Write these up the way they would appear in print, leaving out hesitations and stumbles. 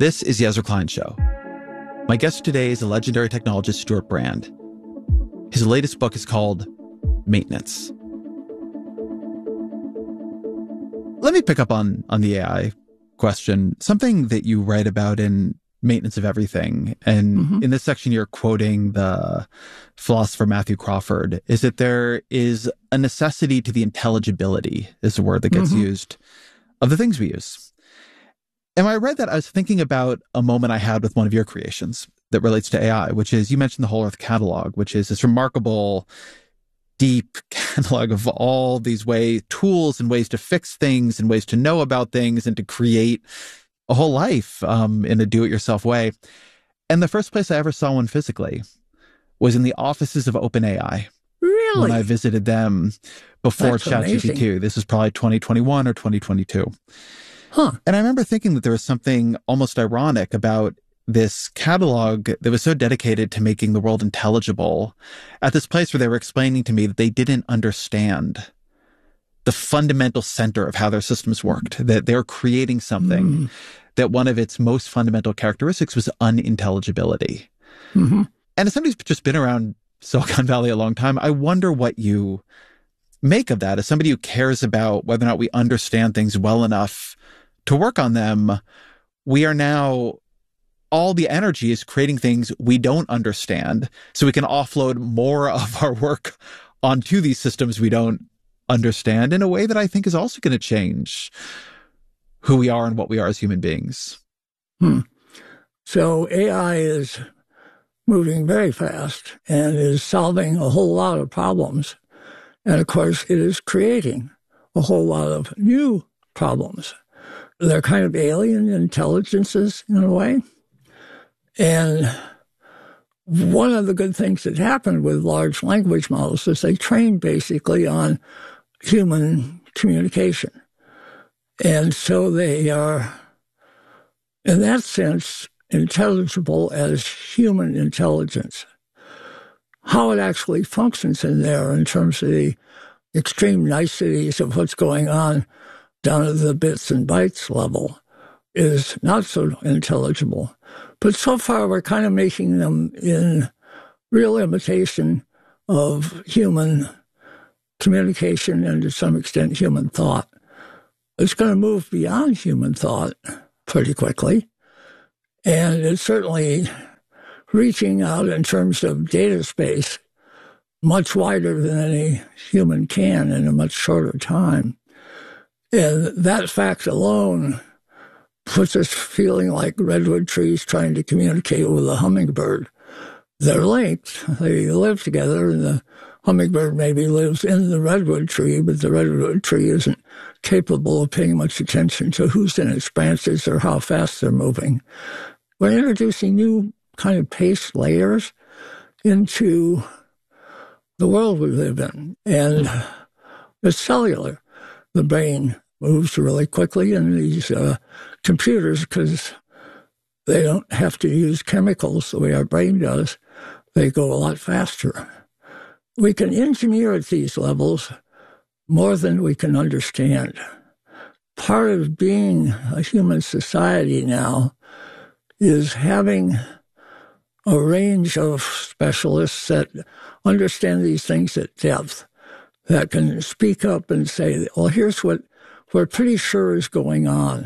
This is the Ezra Klein Show. My guest today is a legendary technologist, Stewart Brand. His latest book is called Maintenance. Let me pick up on the AI question. Something that you write about in Maintenance of Everything, and in this section you're quoting the philosopher Matthew Crawford, is that there is a necessity to the intelligibility, is a word that gets used, of the things we use. And when I read that, I was thinking about a moment I had with one of your creations that relates to AI, which is, you mentioned the Whole Earth Catalog, which is this remarkable, deep catalog of all these tools and ways to fix things and ways to know about things and to create a whole life in a do-it-yourself way. And the first place I ever saw one physically was in the offices of OpenAI. Really? When I visited them before That's amazing. ChatGPT. This was probably 2021 or 2022. Huh. And I remember thinking that there was something almost ironic about this catalog that was so dedicated to making the world intelligible at this place where they were explaining to me that they didn't understand the fundamental center of how their systems worked, that they're creating something that one of its most fundamental characteristics was unintelligibility. And as somebody who's just been around Silicon Valley a long time, I wonder what you make of that. As somebody who cares about whether or not we understand things well enough to work on them, we are now, all the energy is creating things we don't understand so we can offload more of our work onto these systems we don't understand in a way that I think is also going to change who we are and what we are as human beings. So AI is moving very fast and is solving a whole lot of problems. And of course, it is creating a whole lot of new problems. They're kind of alien intelligences in a way. And one of the good things that happened with large language models is they train basically on human communication. And so they are, in that sense, intelligible as human intelligence. How it actually functions in there in terms of the extreme niceties of what's going on down at the bits and bytes level is not so intelligible. But so far, we're kind of making them in real imitation of human communication and to some extent human thought. It's going to move beyond human thought pretty quickly. And it's certainly reaching out in terms of data space much wider than any human can in a much shorter time. And that fact alone puts us feeling like redwood trees trying to communicate with a hummingbird. They're linked. They live together, and the hummingbird maybe lives in the redwood tree, but the redwood tree isn't capable of paying much attention to who's in its branches or how fast they're moving. We're introducing new kind of pace layers into the world we live in, and it's cellular. The brain moves really quickly in these computers because they don't have to use chemicals the way our brain does. They go a lot faster. We can engineer at these levels more than we can understand. Part of being a human society now is having a range of specialists that understand these things at depth, that can speak up and say, well, here's what we're pretty sure is going on.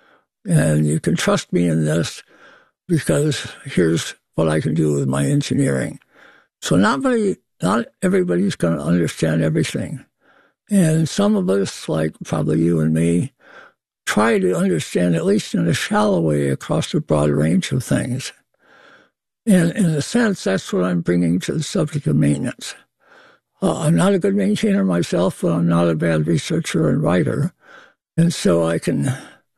And you can trust me in this because here's what I can do with my engineering. So not everybody's going to understand everything. And some of us, like probably you and me, try to understand, at least in a shallow way, across a broad range of things. And in a sense, that's what I'm bringing to the subject of maintenance. I'm not a good maintainer myself, but I'm not a bad researcher and writer. And so I can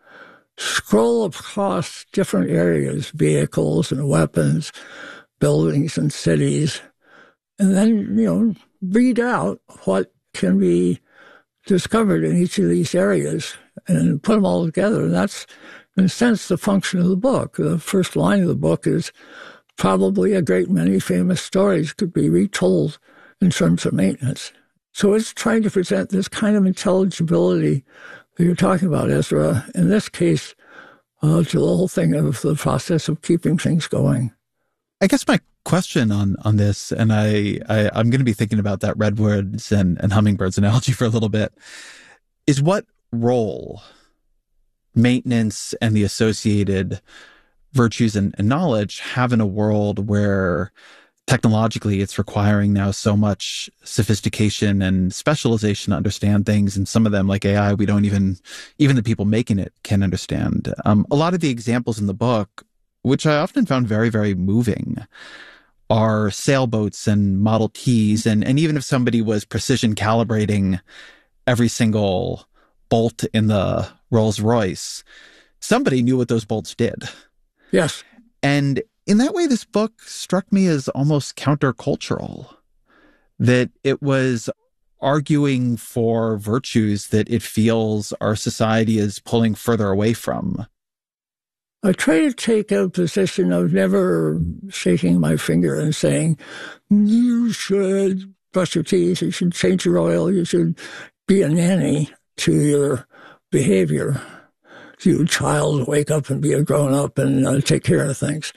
scroll across different areas, vehicles and weapons, buildings and cities, and then, read out what can be discovered in each of these areas and put them all together. And that's, in a sense, the function of the book. The first line of the book is probably a great many famous stories could be retold in terms of maintenance. So it's trying to present this kind of intelligibility that you're talking about, Ezra. In this case, to the whole thing of the process of keeping things going. I guess my question on this, and I'm going to be thinking about that redwoods and hummingbirds analogy for a little bit, is what role maintenance and the associated virtues and knowledge have in a world where technologically it's requiring now so much sophistication and specialization to understand things, and some of them, like AI, we don't even the people making it can understand. A lot of the examples in the book, which I often found very, very moving, are sailboats and Model Ts. And even if somebody was precision calibrating every single bolt in the Rolls Royce, somebody knew what those bolts did. Yes. And in that way, this book struck me as almost countercultural, that it was arguing for virtues that it feels our society is pulling further away from. I try to take a position of never shaking my finger and saying, you should brush your teeth, you should change your oil, you should be a nanny to your behavior. You child, wake up and be a grown-up and take care of things.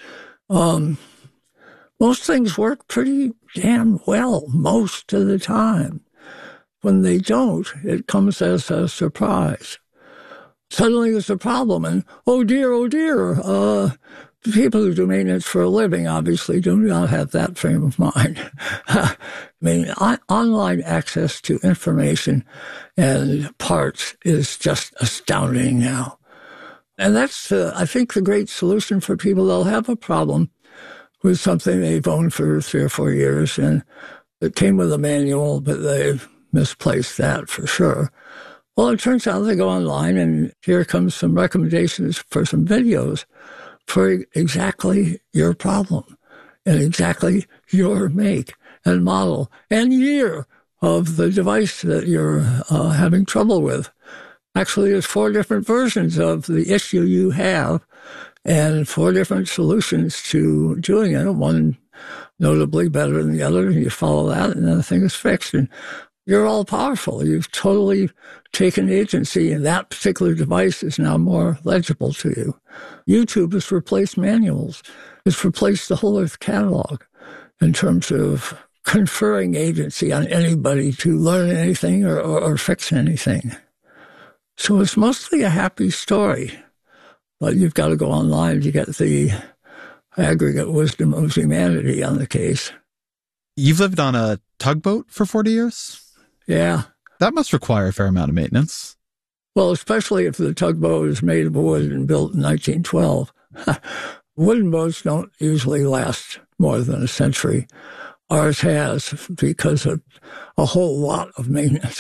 Most things work pretty damn well most of the time. When they don't, it comes as a surprise. Suddenly there's a problem, and oh dear, people who do maintenance for a living obviously do not have that frame of mind. I mean, online access to information and parts is just astounding now. And that's, I think, the great solution for people. They'll have a problem with something they've owned for 3 or 4 years, and it came with a manual, but they've misplaced that for sure. Well, it turns out they go online, and here comes some recommendations for some videos for exactly your problem and exactly your make and model and year of the device that you're having trouble with. Actually, there's 4 different versions of the issue you have and 4 different solutions to doing it. One notably better than the other, and you follow that, and then the thing is fixed. And you're all powerful. You've totally taken agency, and that particular device is now more legible to you. YouTube has replaced manuals. It's replaced the whole Earth catalog in terms of conferring agency on anybody to learn anything or fix anything. So it's mostly a happy story, but you've got to go online to get the aggregate wisdom of humanity on the case. You've lived on a tugboat for 40 years? Yeah. That must require a fair amount of maintenance. Well, especially if the tugboat is made of wood and built in 1912. Wooden boats don't usually last more than a century. Ours has, because of a whole lot of maintenance.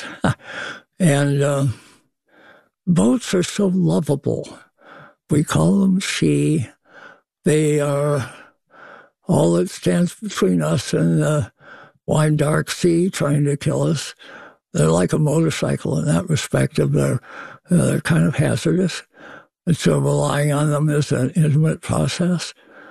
And boats are so lovable. We call them she. They are all that stands between us and the wine dark sea trying to kill us. They're like a motorcycle in that respect. They're kind of hazardous. And so relying on them is an intimate process.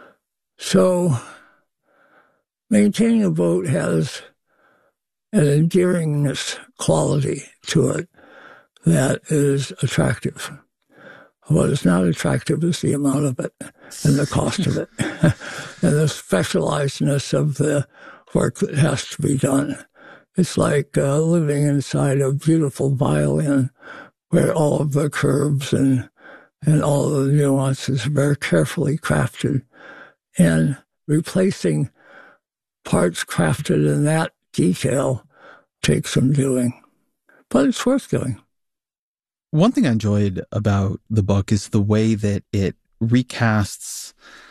So maintaining a boat has an endearingness quality to it that is attractive. What is not attractive is the amount of it and the cost of it and the specializedness of the work that has to be done. It's like living inside a beautiful violin where all of the curves and all of the nuances are very carefully crafted, and replacing parts crafted in that detail takes some doing, but it's worth doing. One thing I enjoyed about the book is the way that it recasts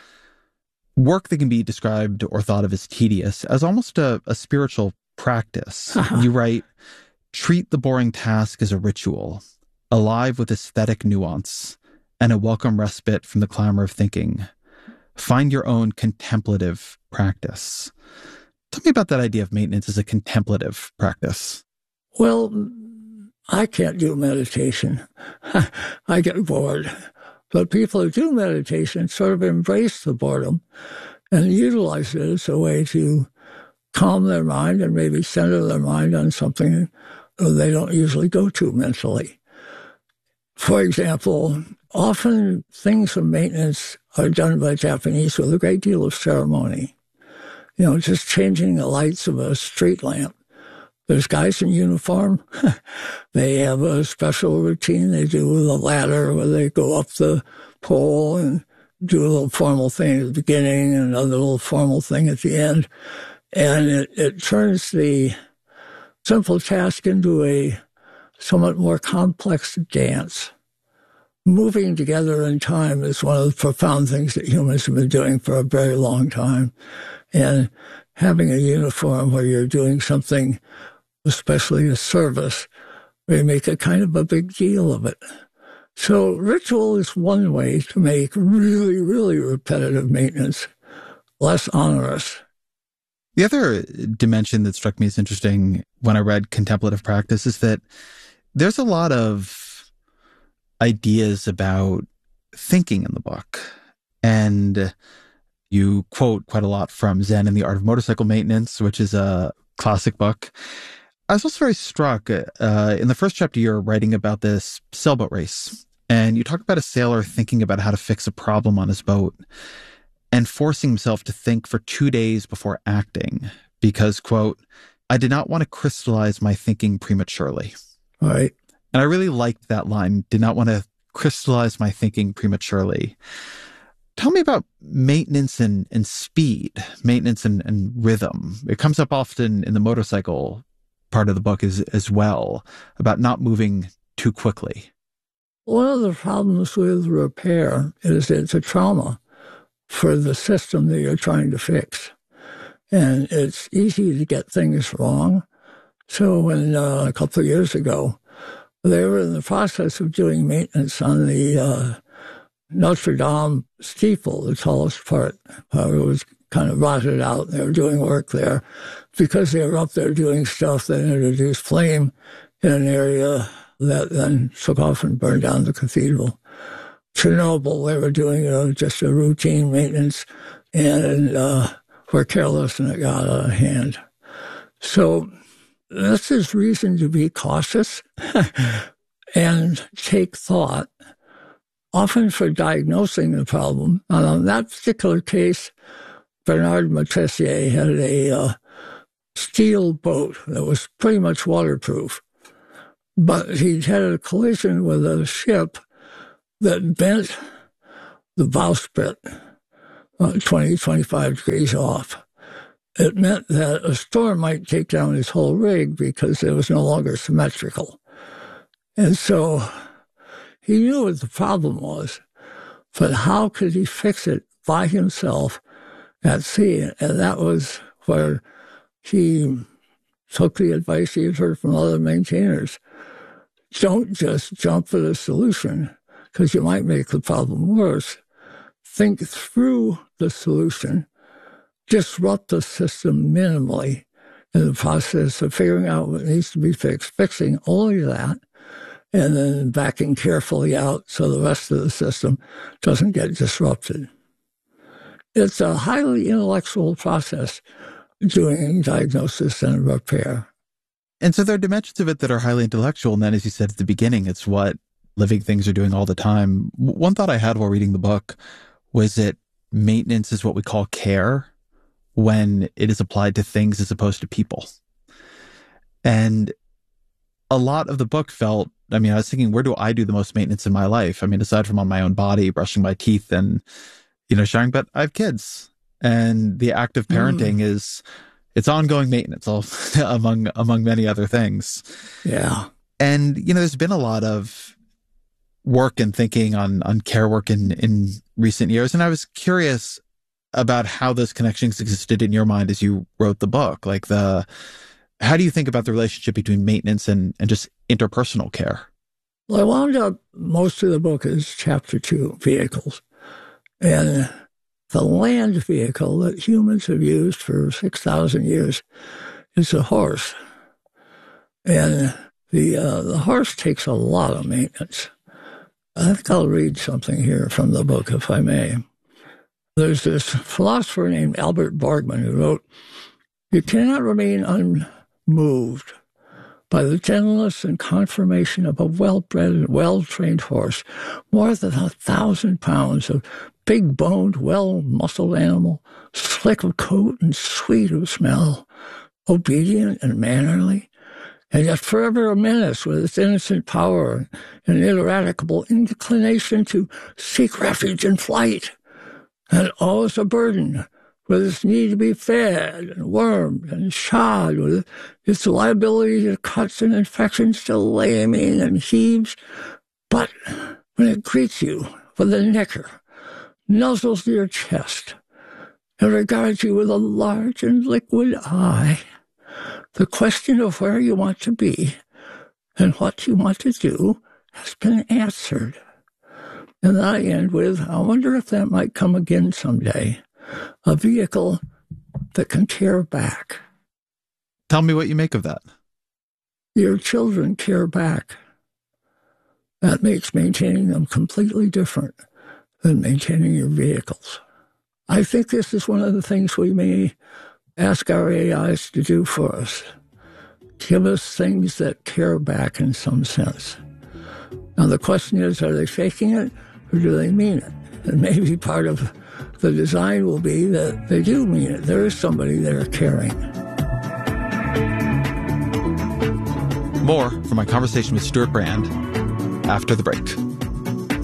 work that can be described or thought of as tedious as almost a spiritual practice. You write, treat the boring task as a ritual, alive with aesthetic nuance and a welcome respite from the clamor of thinking. Find your own contemplative practice. Tell me about that idea of maintenance as a contemplative practice. Well, I can't do meditation. I get bored. But people who do meditation sort of embrace the boredom and utilize it as a way to calm their mind and maybe center their mind on something they don't usually go to mentally. For example, often things of maintenance are done by Japanese with a great deal of ceremony. You know, just changing the lights of a street lamp. There's guys in uniform. They have a special routine they do with a ladder where they go up the pole and do a little formal thing at the beginning and another little formal thing at the end. And it turns the simple task into a somewhat more complex dance. Moving together in time is one of the profound things that humans have been doing for a very long time. And having a uniform where you're doing something, especially a service, where you make a kind of a big deal of it. So ritual is one way to make really, really repetitive maintenance less onerous. The other dimension that struck me as interesting when I read Contemplative Practice is that there's a lot of ideas about thinking in the book. And you quote quite a lot from Zen and the Art of Motorcycle Maintenance, which is a classic book. I was also very struck in the first chapter, you're writing about this sailboat race. And you talk about a sailor thinking about how to fix a problem on his boat and forcing himself to think for 2 days before acting because, quote, I did not want to crystallize my thinking prematurely. Right. And I really liked that line, did not want to crystallize my thinking prematurely. Tell me about maintenance and speed, maintenance and rhythm. It comes up often in the motorcycle part of the book as well, about not moving too quickly. One of the problems with repair is it's a trauma for the system that you're trying to fix. And it's easy to get things wrong. So when a couple of years ago, they were in the process of doing maintenance on the Notre Dame steeple, the tallest part. It was kind of rotted out. They were doing work there because they were up there doing stuff that introduced flame in an area that then took off and burned down the cathedral. Chernobyl, they were doing just a routine maintenance and were careless and it got out of hand. So this is reason to be cautious and take thought, often for diagnosing the problem. And on that particular case, Bernard Moitessier had a steel boat that was pretty much waterproof. But he'd had a collision with a ship that bent the bowsprit 20, 25 degrees off. It meant that a storm might take down his whole rig because it was no longer symmetrical. And so he knew what the problem was, but how could he fix it by himself at sea? And that was where he took the advice he had heard from other maintainers. Don't just jump at a solution because you might make the problem worse. Think through the solution, disrupt the system minimally in the process of figuring out what needs to be fixed, fixing only that, and then backing carefully out so the rest of the system doesn't get disrupted. It's a highly intellectual process, doing diagnosis and repair. And so there are dimensions of it that are highly intellectual. And then, as you said at the beginning, it's what living things are doing all the time. One thought I had while reading the book was that maintenance is what we call care when it is applied to things as opposed to people. And a lot of the book felt, I was thinking, where do I do the most maintenance in my life? Aside from on my own body, brushing my teeth and, showering, but I have kids. And the act of parenting it's ongoing maintenance among many other things. Yeah. And, there's been a lot of work and thinking on care work in recent years. And I was curious about how those connections existed in your mind as you wrote the book. How do you think about the relationship between maintenance and just interpersonal care? Well, I wound up, most of the book is chapter 2, vehicles. And the land vehicle that humans have used for 6,000 years is a horse. And the horse takes a lot of maintenance. I think I'll read something here from the book, if I may. There's this philosopher named Albert Borgman who wrote, "You cannot remain unmoved by the gentleness and conformation of a well-bred and well-trained horse, more than 1,000 pounds of big-boned, well-muscled animal, slick of coat and sweet of smell, obedient and mannerly, and yet forever a menace with its innocent power and ineradicable inclination to seek refuge in flight, and always a burden with its need to be fed and warmed and shod, with its liability to cuts and infections, to lambing and heaves. But when it greets you with a nicker, nuzzles your chest, and regards you with a large and liquid eye, the question of where you want to be and what you want to do has been answered. And I end with, I wonder if that might come again someday, a vehicle that can care back. Tell me what you make of that. Your children care back. That makes maintaining them completely different than maintaining your vehicles. I think this is one of the things we may ask our AIs to do for us. Give us things that care back in some sense. Now the question is, are they faking it or do they mean it? And maybe part of the design will be that they do mean it. There is somebody there caring. More from my conversation with Stewart Brand after the break.